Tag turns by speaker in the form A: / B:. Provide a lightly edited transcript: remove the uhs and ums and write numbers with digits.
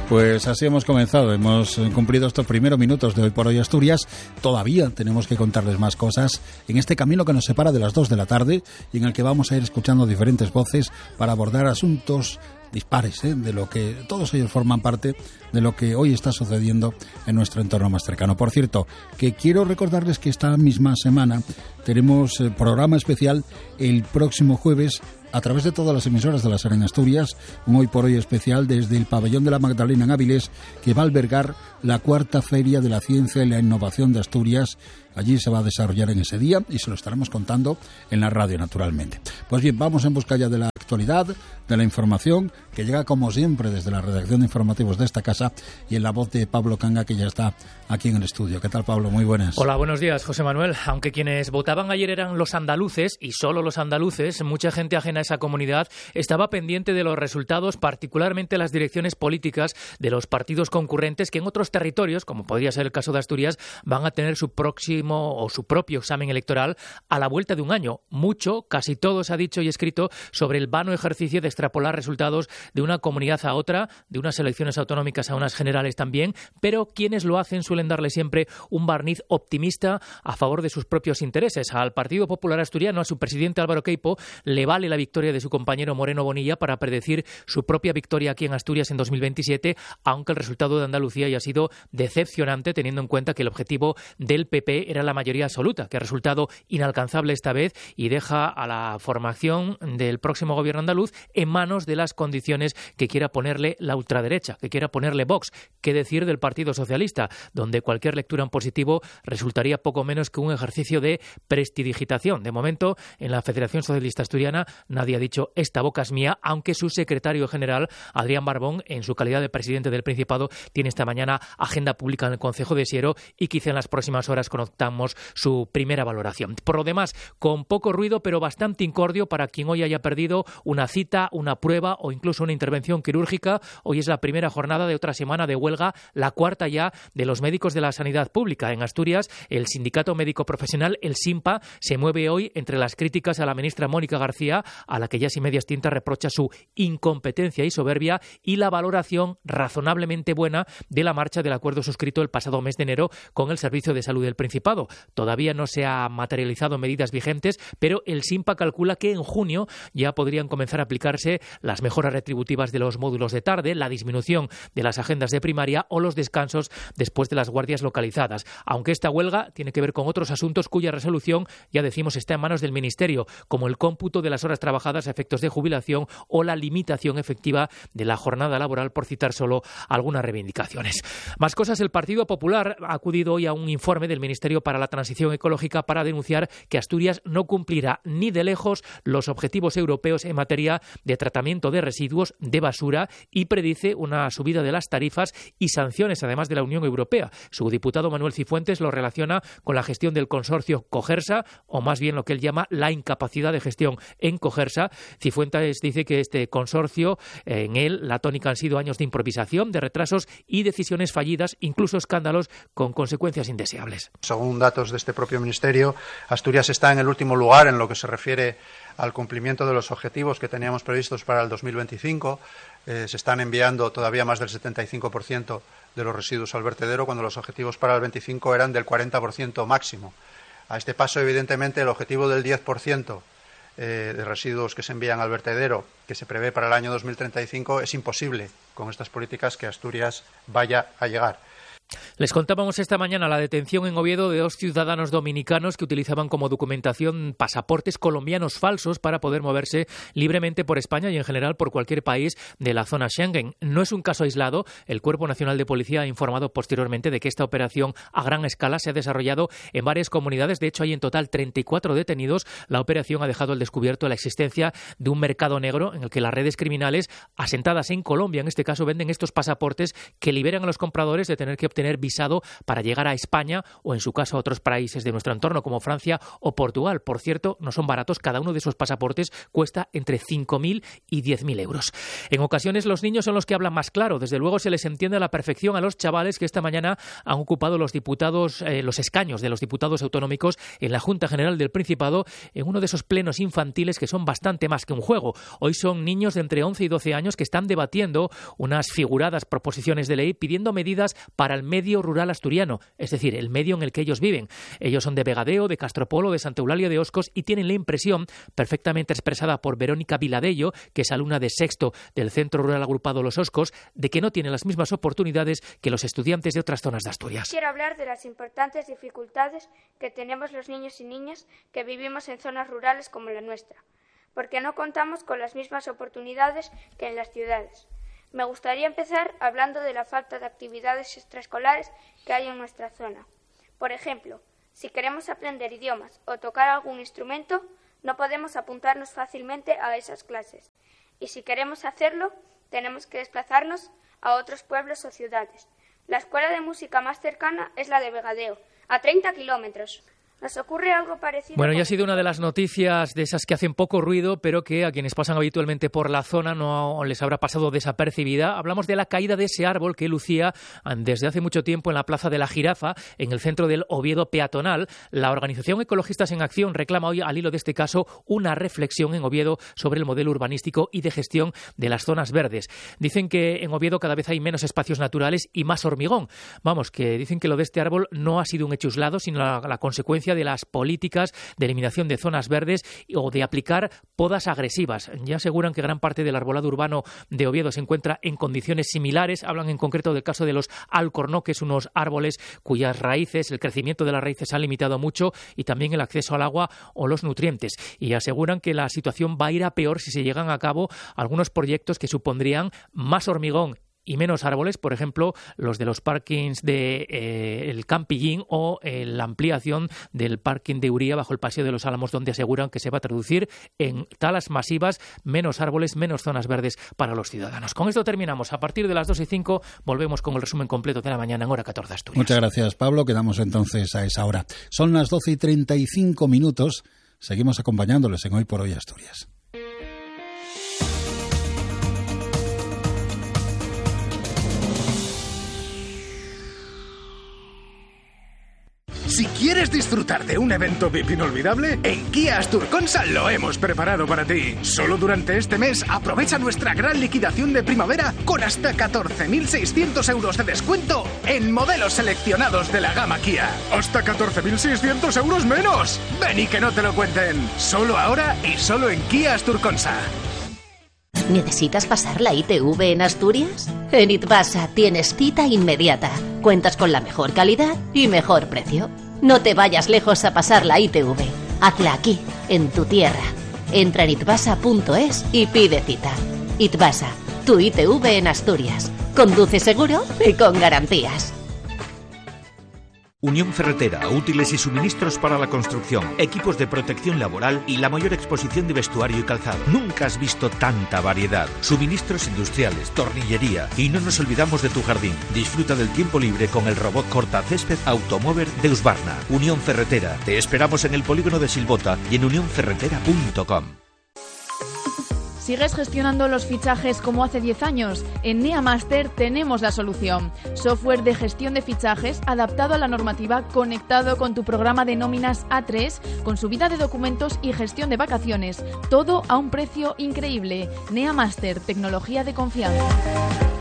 A: Pues así hemos comenzado, hemos cumplido estos primeros minutos de Hoy por Hoy Asturias. Todavía tenemos que contarles más cosas en este camino que nos separa de las 2 de la tarde y en el que vamos a ir escuchando diferentes voces para abordar asuntos dispares, de lo que todos ellos forman parte de lo que hoy está sucediendo en nuestro entorno más cercano. Por cierto, que quiero recordarles que esta misma semana tenemos programa especial el próximo jueves a través de todas las emisoras de la SER en Asturias, un Hoy por Hoy especial desde el Pabellón de la Magdalena en Áviles, que va a albergar la 4ª Feria de la Ciencia y la Innovación de Asturias. Allí se va a desarrollar en ese día y se lo estaremos contando en la radio, naturalmente. Pues bien, vamos en busca ya de la actualidad, de la información, que llega como siempre desde la redacción de informativos de esta casa y en la voz de Pablo Canga, que ya está aquí en el estudio. ¿Qué tal, Pablo? Muy buenas.
B: Hola, buenos días, José Manuel. Aunque quienes votaban ayer eran los andaluces, y solo los andaluces, mucha gente ajena a esa comunidad estaba pendiente de los resultados, particularmente las direcciones políticas de los partidos concurrentes que en otros territorios, como podría ser el caso de Asturias, van a tener su propio examen electoral a la vuelta de un año. Mucho, casi todo se ha dicho y escrito sobre el vano ejercicio de extrapolar resultados de una comunidad a otra, de unas elecciones autonómicas a unas generales también, pero quienes lo hacen suelen darle siempre un barniz optimista a favor de sus propios intereses. Al Partido Popular Asturiano, a su presidente Álvaro Queipo, le vale la victoria de su compañero Moreno Bonilla para predecir su propia victoria aquí en Asturias en 2027, aunque el resultado de Andalucía haya sido decepcionante, teniendo en cuenta que el objetivo del PP era la mayoría absoluta, que ha resultado inalcanzable esta vez y deja a la formación del próximo gobierno andaluz en manos de las condiciones que quiera ponerle la ultraderecha, que quiera ponerle Vox. ¿Qué decir del Partido Socialista, donde cualquier lectura en positivo resultaría poco menos que un ejercicio de prestidigitación? De momento, en la Federación Socialista Asturiana nadie ha dicho esta boca es mía, aunque su secretario general, Adrián Barbón, en su calidad de presidente del Principado, tiene esta mañana agenda pública en el Concejo de Siero y quizá en las próximas horas conozcamos su primera valoración. Por lo demás, con poco ruido, pero bastante incordio para quien hoy haya perdido una cita, una prueba o incluso una intervención quirúrgica. Hoy es la primera jornada de otra semana de huelga, la 4ª ya, de los médicos de la sanidad pública. En Asturias, el Sindicato Médico Profesional, el SINPA, se mueve hoy entre las críticas a la ministra Mónica García, a la que ya sin medias tintas reprocha su incompetencia y soberbia, y la valoración razonablemente buena de la marcha del acuerdo suscrito el pasado mes de enero con el Servicio de Salud del Principado. Todavía no se han materializado medidas vigentes, pero el SINPA calcula que en junio ya podrían comenzar a aplicarse las mejoras retributivas de los módulos de tarde, la disminución de las agendas de primaria o los descansos después de las guardias localizadas. Aunque esta huelga tiene que ver con otros asuntos cuya resolución, ya decimos, está en manos del Ministerio, como el cómputo de las horas trabajadas a efectos de jubilación o la limitación efectiva de la jornada laboral, por citar solo algunas reivindicaciones. Más cosas. El Partido Popular ha acudido hoy a un informe del Ministerio para la Transición Ecológica para denunciar que Asturias no cumplirá ni de lejos los objetivos europeos en materia de tratamiento de residuos de basura y predice una subida de las tarifas y sanciones, además de la Unión Europea. Su diputado Manuel Cifuentes lo relaciona con la gestión del consorcio Cogersa, o más bien lo que él llama la incapacidad de gestión en Cogersa. Cifuentes dice que este consorcio, en él, la tónica han sido años de improvisación, de retrasos y decisiones fallidas, incluso escándalos con consecuencias indeseables.
C: Según datos de este propio ministerio, Asturias está en el último lugar en lo que se refiere al cumplimiento de los objetivos que teníamos previstos para el 2025. Se están enviando todavía más del 75% de los residuos al vertedero, cuando los objetivos para el 25 eran del 40% máximo. A este paso, evidentemente, el objetivo del 10% de residuos que se envían al vertedero, que se prevé para el año 2035, es imposible con estas políticas que Asturias vaya a llegar.
B: Les contábamos esta mañana la detención en Oviedo de 2 ciudadanos dominicanos que utilizaban como documentación pasaportes colombianos falsos para poder moverse libremente por España y en general por cualquier país de la zona Schengen. No es un caso aislado. El Cuerpo Nacional de Policía ha informado posteriormente de que esta operación a gran escala se ha desarrollado en varias comunidades. De hecho, hay en total 34 detenidos. La operación ha dejado al descubierto la existencia de un mercado negro en el que las redes criminales asentadas en Colombia, en este caso, venden estos pasaportes que liberan a los compradores de tener que obtener visado para llegar a España o, en su caso, a otros países de nuestro entorno, como Francia o Portugal. Por cierto, no son baratos. Cada uno de esos pasaportes cuesta entre 5.000 y 10.000 euros. En ocasiones los niños son los que hablan más claro. Desde luego se les entiende a la perfección a los chavales que esta mañana han ocupado los escaños de los diputados autonómicos en la Junta General del Principado, en uno de esos plenos infantiles que son bastante más que un juego. Hoy son niños de entre 11 y 12 años que están debatiendo unas figuradas proposiciones de ley pidiendo medidas para el medio rural asturiano, es decir, el medio en el que ellos viven. Ellos son de Vegadeo, de Castropolo, de Santa Eulalia de Oscos y tienen la impresión, perfectamente expresada por Verónica Viladello, que es alumna de sexto del Centro Rural Agrupado Los Oscos, de que no tienen las mismas oportunidades que los estudiantes de otras zonas de Asturias.
D: Quiero hablar de las importantes dificultades que tenemos los niños y niñas que vivimos en zonas rurales como la nuestra, porque no contamos con las mismas oportunidades que en las ciudades. Me gustaría empezar hablando de la falta de actividades extraescolares que hay en nuestra zona. Por ejemplo, si queremos aprender idiomas o tocar algún instrumento, no podemos apuntarnos fácilmente a esas clases. Y si queremos hacerlo, tenemos que desplazarnos a otros pueblos o ciudades. La escuela de música más cercana es la de Vegadeo, a 30 kilómetros. ¿Nos ocurre algo parecido?
B: Bueno, ya ha sido una de las noticias de esas que hacen poco ruido, pero que a quienes pasan habitualmente por la zona no les habrá pasado desapercibida. Hablamos de la caída de ese árbol que lucía desde hace mucho tiempo en la Plaza de la Jirafa, en el centro del Oviedo peatonal. La organización Ecologistas en Acción reclama hoy, al hilo de este caso, una reflexión en Oviedo sobre el modelo urbanístico y de gestión de las zonas verdes. Dicen que en Oviedo cada vez hay menos espacios naturales y más hormigón. Vamos, que dicen que lo de este árbol no ha sido un hecho aislado, sino la consecuencia de las políticas de eliminación de zonas verdes o de aplicar podas agresivas. Ya aseguran que gran parte del arbolado urbano de Oviedo se encuentra en condiciones similares. Hablan en concreto del caso de los alcornoques, unos árboles cuyas raíces, el crecimiento de las raíces ha limitado mucho y también el acceso al agua o los nutrientes. Y aseguran que la situación va a ir a peor si se llegan a cabo algunos proyectos que supondrían más hormigón y menos árboles, por ejemplo, los de los parkings de el Campillín o la ampliación del parking de Uría bajo el Paseo de los Álamos, donde aseguran que se va a traducir en talas masivas, menos árboles, menos zonas verdes para los ciudadanos. Con esto terminamos. A partir de las 2:05 volvemos con el resumen completo de la mañana en Hora 14 Asturias.
A: Muchas gracias, Pablo. Quedamos entonces a esa hora. Son las 12:35. Seguimos acompañándoles en Hoy por Hoy Asturias.
E: Si quieres disfrutar de un evento VIP inolvidable, en Kia Asturconsa lo hemos preparado para ti. Solo durante este mes aprovecha nuestra gran liquidación de primavera con hasta 14.600 euros de descuento en modelos seleccionados de la gama Kia. ¡Hasta 14.600 euros menos! Ven y que no te lo cuenten. Solo ahora y solo en Kia Asturconsa.
F: ¿Necesitas pasar la ITV en Asturias? En Itbasa tienes cita inmediata. Cuentas con la mejor calidad y mejor precio. No te vayas lejos a pasar la ITV. Hazla aquí, en tu tierra. Entra en itbasa.es y pide cita. Itbasa, tu ITV en Asturias. Conduce seguro y con garantías.
G: Unión Ferretera, útiles y suministros para la construcción, equipos de protección laboral y la mayor exposición de vestuario y calzado. Nunca has visto tanta variedad. Suministros industriales, tornillería y no nos olvidamos de tu jardín. Disfruta del tiempo libre con el robot cortacésped Automover de Husqvarna. Unión Ferretera. Te esperamos en el polígono de Silbota y en unionferretera.com.
H: ¿Sigues gestionando los fichajes como hace 10 años? En NeaMaster tenemos la solución. Software de gestión de fichajes adaptado a la normativa, conectado con tu programa de nóminas A3, con subida de documentos y gestión de vacaciones. Todo a un precio increíble. NeaMaster, tecnología de confianza.